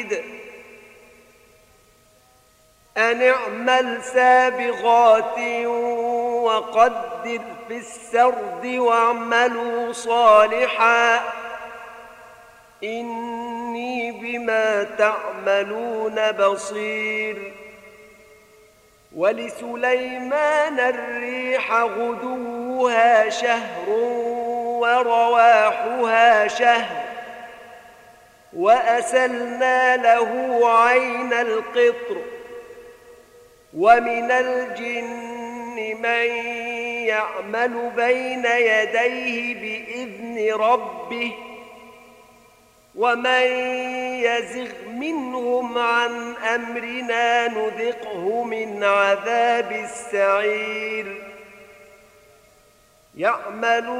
حديد أن اعمل سابغات وقدر في السرد واعملوا صالحا إني بما تعملون بصير. ولسليمان الريح غدوها شهر ورواحها شهر وأسلنا له عين القطر ومن الجن من يعمل بين يديه بإذن ربه ومن يزغ منهم عن أمرنا نذقه من عذاب السعير. يعملون